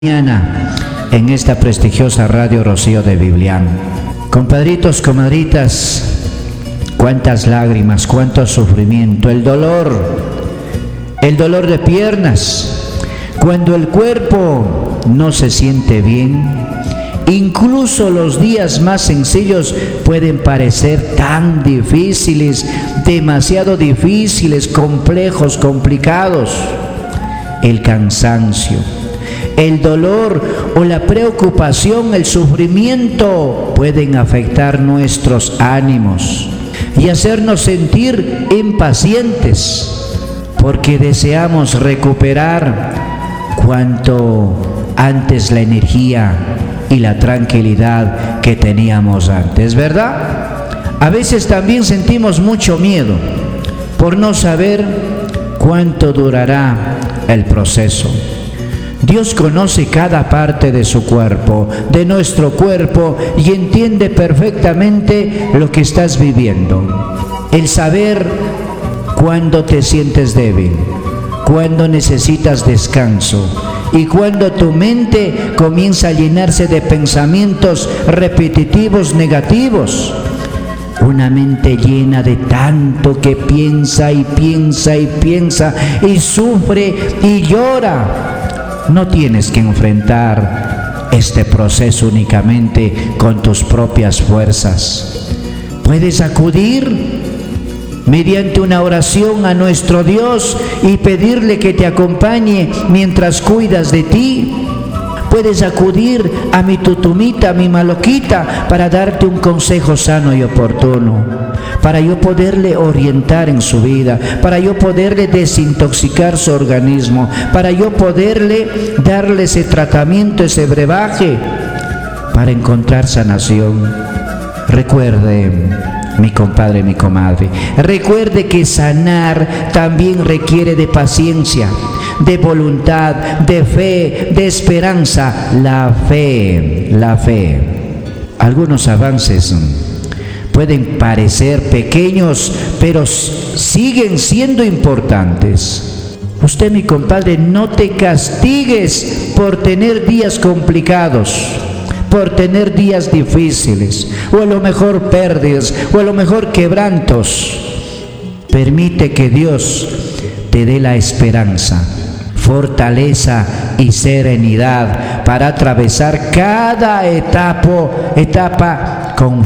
Mañana en esta prestigiosa radio Rocío de Biblián. Compadritos, comadritas, cuántas lágrimas, cuánto sufrimiento, el dolor de piernas, cuando el cuerpo no se siente bien. Incluso los días más sencillos pueden parecer tan difíciles, demasiado difíciles, complejos, complicados. El cansancio, el dolor o la preocupación, el sufrimiento pueden afectar nuestros ánimos y hacernos sentir impacientes porque deseamos recuperar cuanto antes la energía y la tranquilidad que teníamos antes, ¿verdad? A veces también sentimos mucho miedo por no saber cuánto durará el proceso. Dios conoce cada parte de su cuerpo, de nuestro cuerpo, y entiende perfectamente lo que estás viviendo. El saber cuándo te sientes débil, cuándo necesitas descanso y cuándo tu mente comienza a llenarse de pensamientos repetitivos negativos. Una mente llena de tanto que piensa y piensa y piensa y sufre y llora. No tienes que enfrentar este proceso únicamente con tus propias fuerzas. Puedes acudir mediante una oración a nuestro Dios y pedirle que te acompañe mientras cuidas de ti. Puedes acudir a mi tutumita, a mi maloquita, para darte un consejo sano y oportuno, para yo poderle orientar en su vida, para yo poderle desintoxicar su organismo, para yo poderle darle ese tratamiento, ese brebaje, para encontrar sanación. Recuerde, mi compadre, mi comadre, recuerde que sanar también requiere de paciencia, de voluntad, de fe, de esperanza. La fe. Algunos avances pueden parecer pequeños, pero siguen siendo importantes. Usted, mi compadre, no te castigues por tener días complicados, por tener días difíciles, o a lo mejor pérdidas, o a lo mejor quebrantos. Permite que Dios te dé la esperanza, fortaleza y serenidad para atravesar cada etapa con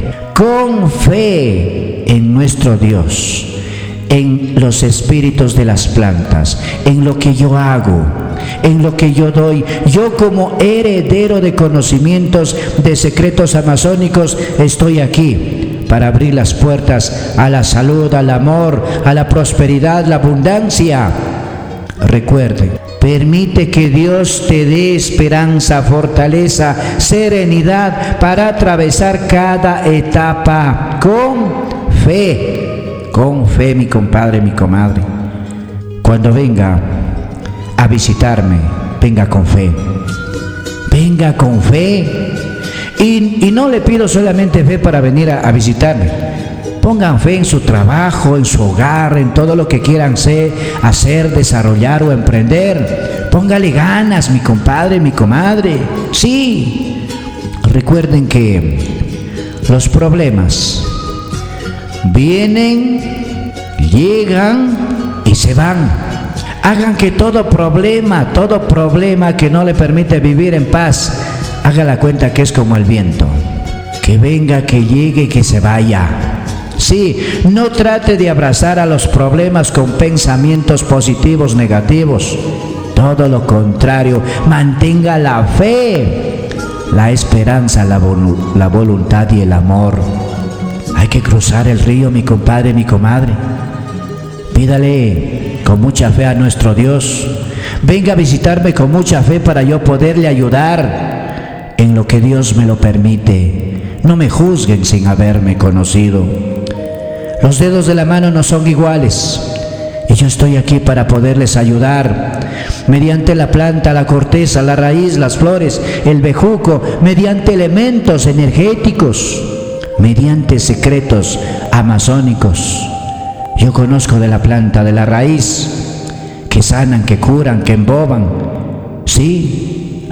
fe en nuestro Dios, en los espíritus de las plantas, en lo que yo hago, en lo que yo doy. Yo, como heredero de conocimientos de secretos amazónicos, estoy aquí para abrir las puertas a la salud, al amor, a la prosperidad, la abundancia. Recuerde, permite que Dios te dé esperanza, fortaleza, serenidad para atravesar cada etapa con fe, mi compadre, mi comadre. Cuando venga a visitarme, venga con fe. Venga con fe. Y no le pido solamente fe para venir a visitarme. Pongan fe en su trabajo, en su hogar, en todo lo que quieran hacer, desarrollar o emprender. Póngale ganas, mi compadre, mi comadre. Sí. Recuerden que los problemas vienen, llegan y se van. Hagan que todo problema que no le permite vivir en paz, haga la cuenta que es como el viento, que venga, que llegue y que se vaya. Sí, no trate de abrazar a los problemas con pensamientos positivos, negativos. Todo lo contrario, mantenga la fe, la esperanza, la voluntad y el amor. Hay que cruzar el río, mi compadre, mi comadre. Pídale con mucha fe a nuestro Dios. Venga a visitarme con mucha fe para yo poderle ayudar en lo que Dios me lo permite. No me juzguen sin haberme conocido. Los dedos de la mano no son iguales y yo estoy aquí para poderles ayudar mediante la planta, la corteza, la raíz, las flores, el bejuco, mediante elementos energéticos, mediante secretos amazónicos. Yo conozco de la planta, de la raíz, que sanan, que curan, que emboban. Sí,